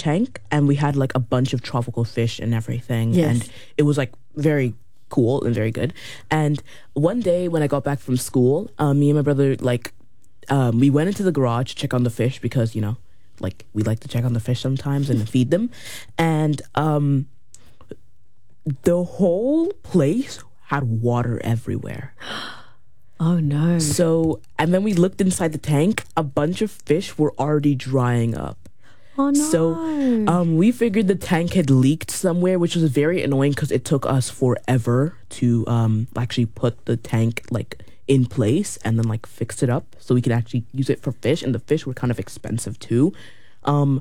tank, and we had like a bunch of tropical fish and everything. Yes. And it was like very cool and very good. And one day when I got back from school, me and my brother we went into the garage to check on the fish because, you know, like we like to check on the fish sometimes and feed them. And the whole place had water everywhere. Oh no. So, and then we looked inside the tank, a bunch of fish were already drying up. Oh no. So we figured the tank had leaked somewhere, which was very annoying because it took us forever to actually put the tank like in place and then like fix it up so we could actually use it for fish. And the fish were kind of expensive too. And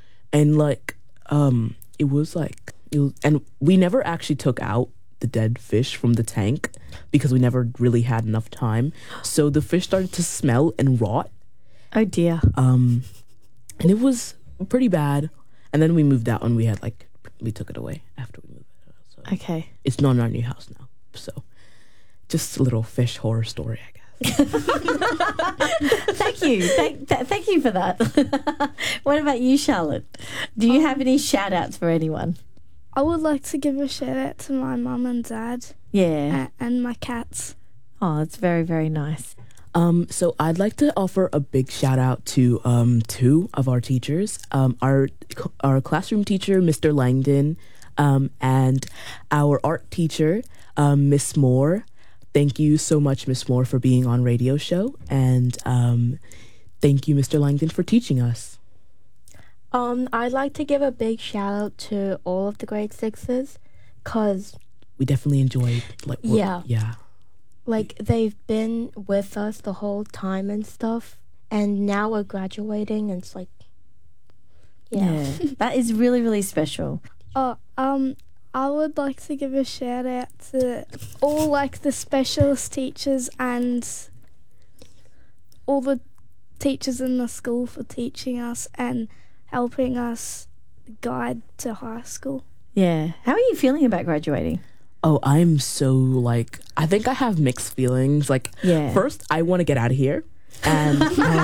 we never actually took out the dead fish from the tank because we never really had enough time. So the fish started to smell and rot. Oh dear. And it was pretty bad. And then we moved out and we took it away after we moved it out. So Okay. it's not in our new house now. So just a little fish horror story, I guess. Thank you. Thank you for that. What about you, Charlotte? Do you have any shout outs for anyone? I would like to give a shout out to my mum and dad Yeah. and my cats. Oh, that's very, very nice. So I'd like to offer a big shout out to two of our teachers, our classroom teacher, Mr. Langdon, and our art teacher, Miss Moore. Thank you so much, Miss Moore, for being on radio show, and thank you, Mr. Langdon, for teaching us. I'd like to give a big shout out to all of the grade sixes, cause We definitely enjoyed yeah, like they've been with us the whole time and stuff, and now we're graduating, and it's like, yeah. That is really, really special. I would like to give a shout out to all like the specialist teachers and all the teachers in the school for teaching us and helping us guide to high school. Yeah. How are you feeling about graduating? Oh, I'm so I think I have mixed feelings. Yeah. First, I want to get out of here. And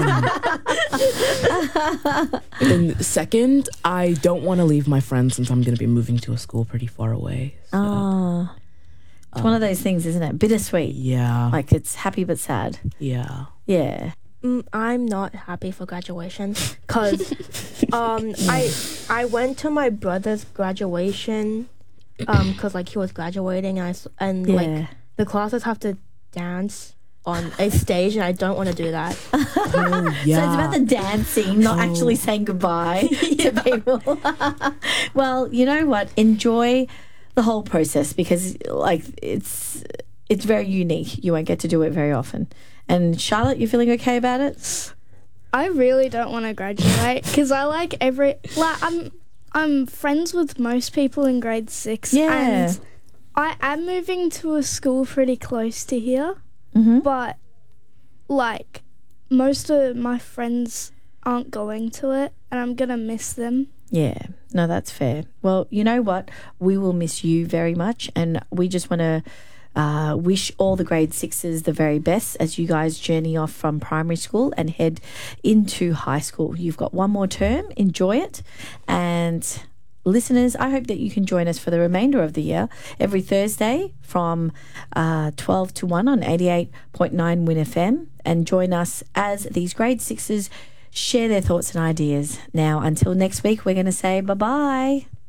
and second, I don't want to leave my friends since I'm going to be moving to a school pretty far away. So, Oh. It's one of those things, isn't it? Bittersweet. yeah. Like it's happy but sad. Yeah. Yeah. I'm not happy for graduation, cause I went to my brother's graduation, cause like he was graduating, and Yeah. like the classes have to dance on a stage, and I don't want to do that. Oh, yeah. So it's about the dancing, not actually saying goodbye to people. Well, you know what? Enjoy the whole process because like it's very unique. You won't get to do it very often. And Charlotte, you feeling okay about it? I really don't want to graduate because I I'm friends with most people in grade 6. Yeah. And I am moving to a school pretty close to here, but like most of my friends aren't going to it and I'm going to miss them. Yeah, no, that's fair. Well, you know what? We will miss you very much and we just want to wish all the grade 6s the very best as you guys journey off from primary school and head into high school. You've got one more term. Enjoy it. And listeners, I hope that you can join us for the remainder of the year every Thursday from 12 to 1 on 88.9 Win FM and join us as these grade 6s share their thoughts and ideas. Now, until next week, we're going to say bye-bye.